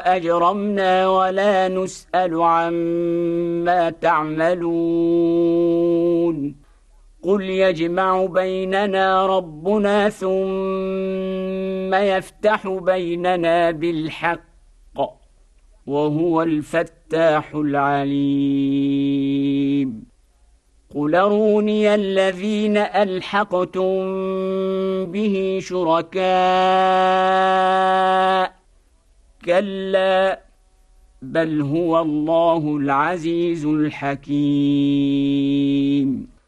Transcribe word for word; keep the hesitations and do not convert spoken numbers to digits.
أجرمنا ولا نسأل عما تعملون قل يجمع بيننا ربنا ثم يفتح بيننا بالحق وهو الفتاح العليم قل أروني الذين ألحقتم به شركاء كلا بل هو الله العزيز الحكيم